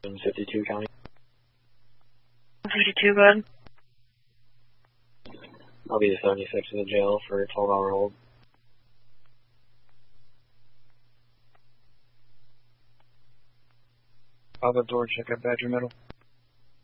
52 County. 52, go ahead. I'll be the 76 in the jail for a 12-hour hold. I'll go door check at Badger Middle.